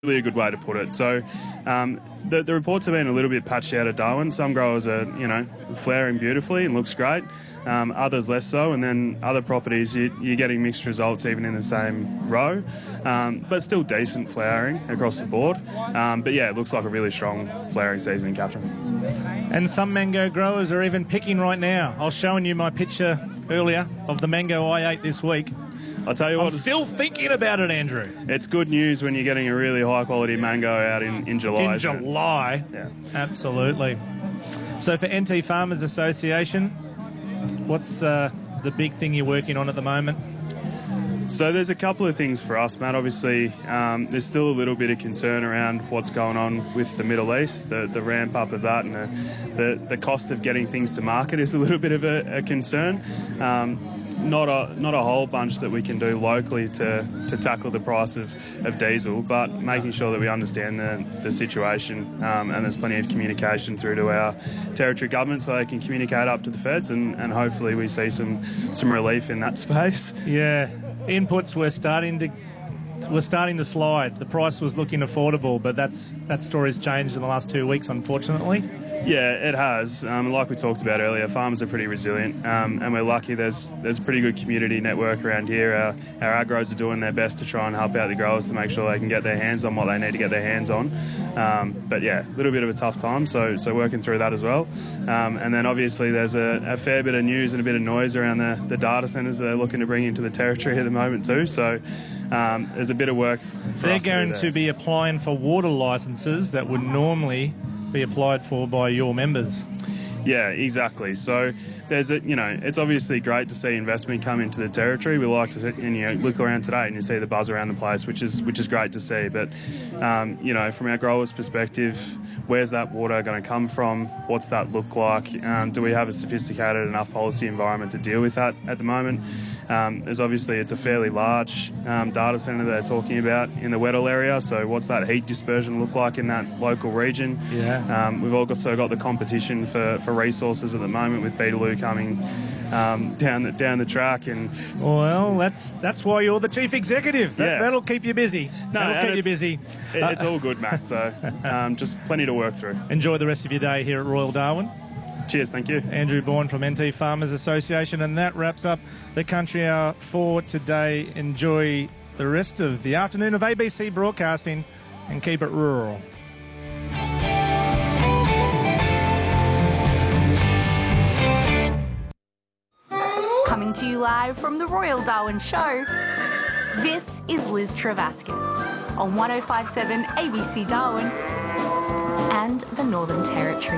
really a good way to put it. So the reports have been a little bit patchy out of Darwin. Some growers are, flouring beautifully and looks great. Others less so, and then other properties you're getting mixed results even in the same row, but still decent flowering across the board. But yeah, it looks like a really strong flowering season in Katherine. And some mango growers are even picking right now. I was showing you my picture earlier of the mango I ate this week. I'll tell you I'm what, still thinking about it, Andrew. It's good news when you're getting a really high quality mango out in July. In July? Yeah. Absolutely. So for NT Farmers Association, what's the big thing you're working on at the moment? So there's a couple of things for us, Matt. Obviously, there's still a little bit of concern around what's going on with the Middle East, the ramp up of that, and the cost of getting things to market is a little bit of a concern. Not a whole bunch that we can do locally to tackle the price of diesel, but making sure that we understand the situation, and there's plenty of communication through to our territory government so they can communicate up to the feds, and hopefully we see some relief in that space. Yeah, inputs were starting to slide. The price was looking affordable, but that story's changed in the last 2 weeks, unfortunately. Yeah, it has. Like we talked about earlier, farmers are pretty resilient, and we're lucky there's a pretty good community network around here. Our agros are doing their best to try and help out the growers to make sure they can get their hands on what they need to get their hands on. But yeah, a little bit of a tough time, so working through that as well. And then obviously there's a fair bit of news and a bit of noise around the data centres they're looking to bring into the territory at the moment too. So there's a bit of work for They're us going to be applying for water licences that would normally be applied for by your members. Yeah, exactly. So it's obviously great to see investment come into the territory. We like to see, and look around today and you see the buzz around the place, which is great to see. But from our growers' perspective, where's that water going to come from? What's that look like? Do we have a sophisticated enough policy environment to deal with that at the moment? It's a fairly large data centre they're talking about in the Weddell area. So what's that heat dispersion look like in that local region? Yeah. We've also got the competition for resources at the moment with Beetaloo coming down the track, and well, that's why you're the chief executive. That'll keep you busy. That'll keep you busy. It's all good, Matt. So just plenty to work through. Enjoy the rest of your day here at Royal Darwin. Cheers, thank you. Andrew Bourne from NT Farmers Association, and that wraps up the Country Hour for today. Enjoy the rest of the afternoon of ABC Broadcasting and keep it rural. Coming to you live from the Royal Darwin Show, this is Liz Travaskis on 105.7 ABC Darwin and the Northern Territory.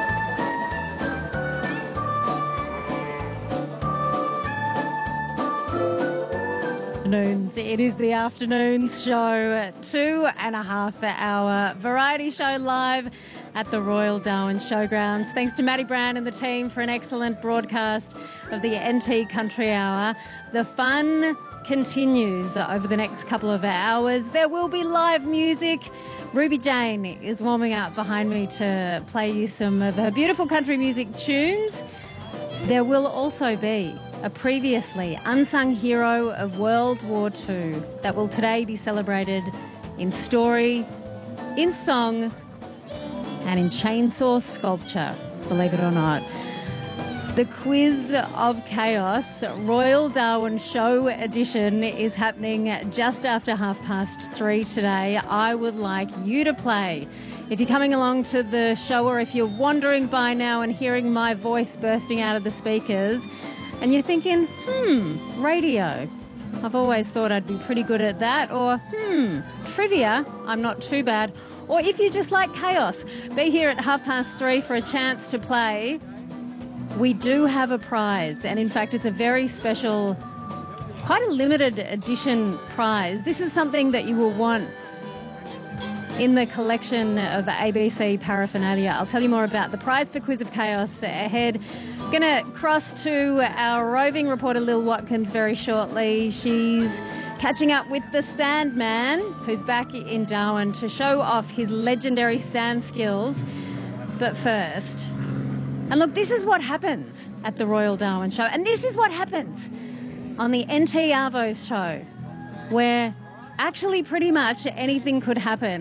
It is the afternoons show, 2.5 hour variety show live at the Royal Darwin Showgrounds. Thanks to Matty Brown and the team for an excellent broadcast of the NT Country Hour. The fun continues over the next couple of hours. There will be live music. Ruby Jane is warming up behind me to play you some of her beautiful country music tunes. There will also be a previously unsung hero of World War II that will today be celebrated in story, in song, and in chainsaw sculpture, believe it or not. The Quiz of Chaos Royal Darwin Show edition is happening just after 3:30 today. I would like you to play. If you're coming along to the show, or if you're wandering by now and hearing my voice bursting out of the speakers, and you're thinking, radio, I've always thought I'd be pretty good at that, or trivia, I'm not too bad. Or if you just like chaos, be here at 3:30 for a chance to play. We do have a prize, and in fact it's a very special, quite a limited edition prize. This is something that you will want in the collection of ABC paraphernalia. I'll tell you more about the prize for Quiz of Chaos ahead. Going to cross to our roving reporter Lil Watkins very shortly. She's catching up with the Sandman, who's back in Darwin to show off his legendary sand skills. But first, and look, this is what happens at the Royal Darwin Show, and this is what happens on the NT Arvos Show, where Actually, pretty much anything could happen.